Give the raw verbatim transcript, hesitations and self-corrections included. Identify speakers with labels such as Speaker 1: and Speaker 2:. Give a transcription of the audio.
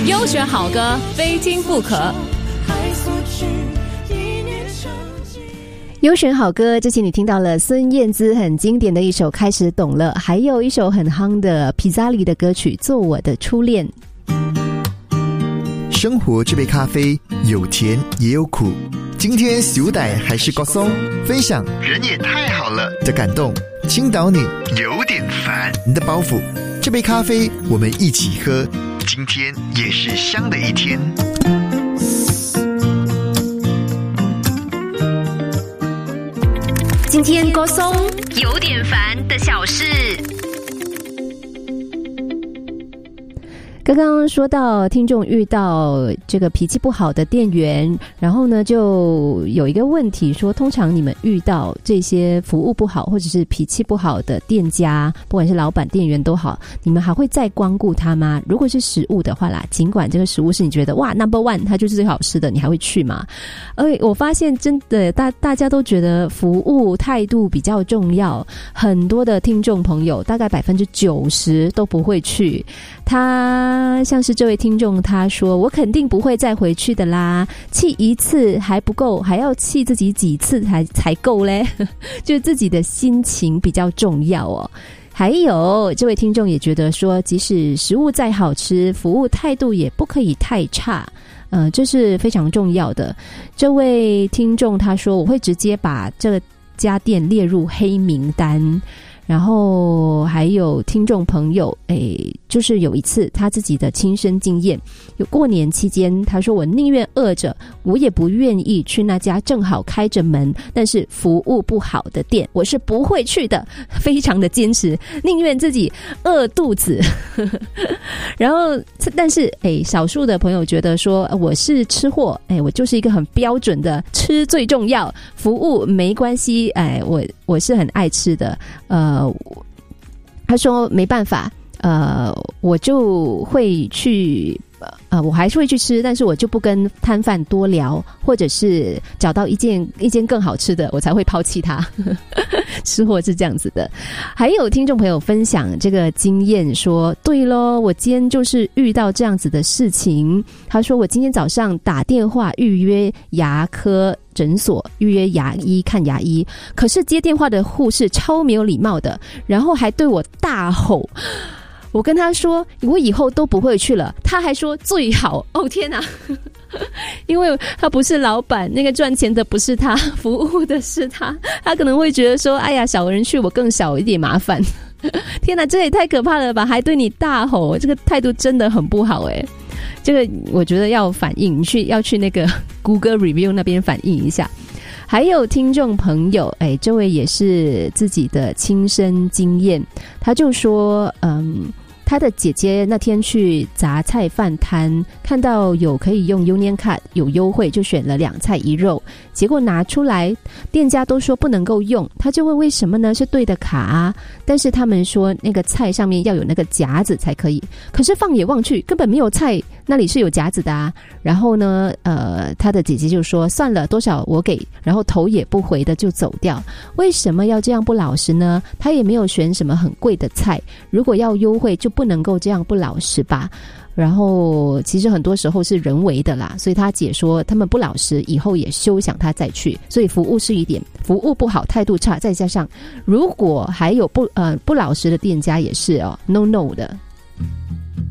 Speaker 1: 优选好歌，非听不可。
Speaker 2: 优选好歌，之前你听到了孙燕姿很经典的一首《开始懂了》，还有一首很夯的皮扎里的歌曲《做我的初恋》。
Speaker 3: 生活这杯咖啡有甜也有苦，今天小歹还是高松，分享人也太好了的感动，倾倒你有点烦的包袱。这杯咖啡我们一起喝，今天也是香的一天。
Speaker 2: 今天高松
Speaker 4: 有点烦的小事。
Speaker 2: 刚刚说到听众遇到这个脾气不好的店员，然后呢就有一个问题说，通常你们遇到这些服务不好或者是脾气不好的店家，不管是老板店员都好，你们还会再光顾他吗？如果是食物的话啦，尽管这个食物是你觉得哇 number one 它就是最好吃的，你还会去吗？而我发现真的大大家都觉得服务态度比较重要，很多的听众朋友大概百分之九十都不会去。他像是这位听众他说，我肯定不会再回去的啦，气一次还不够，还要气自己几次才才够嘞就是自己的心情比较重要哦。还有这位听众也觉得说，即使食物再好吃，服务态度也不可以太差，呃，这是非常重要的。这位听众他说，我会直接把这家店列入黑名单。然后还有听众朋友，诶，就是有一次他自己的亲身经验，有过年期间，他说我宁愿饿着，我也不愿意去那家正好开着门，但是服务不好的店，我是不会去的，非常的坚持，宁愿自己饿肚子。然后，但是，诶，少数的朋友觉得说，我是吃货，诶，我就是一个很标准的吃最重要，服务没关系，诶，我我是很爱吃的，呃。他说没办法，呃，我就会去，呃，我还是会去吃，但是我就不跟摊贩多聊，或者是找到一件一间更好吃的，我才会抛弃它。吃货是这样子的。还有听众朋友分享这个经验说，对咯，我今天就是遇到这样子的事情。他说我今天早上打电话预约牙科诊所，预约牙医看牙医，可是接电话的护士超没有礼貌的，然后还对我大吼。我跟他说我以后都不会去了，他还说最好。哦天哪因为他不是老板，那个赚钱的不是他，服务的是他，他可能会觉得说，哎呀，少人去我更少一点麻烦。天哪，这也太可怕了吧，还对你大吼，这个态度真的很不好诶。这个我觉得要反映，你去要去那个 Google Review 那边反映一下。还有听众朋友，哎，这位也是自己的亲身经验，他就说，嗯，他的姐姐那天去杂菜饭摊，看到有可以用 Union Card 有优惠，就选了两菜一肉，结果拿出来，店家都说不能够用，他就问为什么呢？是对的卡啊，但是他们说那个菜上面要有那个夹子才可以，可是放眼望去根本没有菜，那里是有夹子的啊。然后呢，呃，他的姐姐就说算了，多少我给，然后头也不回的就走掉。为什么要这样不老实呢？他也没有选什么很贵的菜，如果要优惠就不能够这样不老实吧。然后其实很多时候是人为的啦，所以他姐说他们不老实，以后也休想他再去。所以服务是一点，服务不好，态度差，再加上如果还有不呃不老实的店家也是哦 no no 的。